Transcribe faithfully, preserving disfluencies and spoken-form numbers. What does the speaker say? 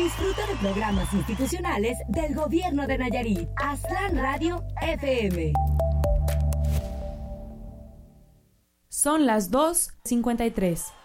Disfruta de programas institucionales del Gobierno de Nayarit. Aztlán Radio F M. Son las dos cincuenta y tres.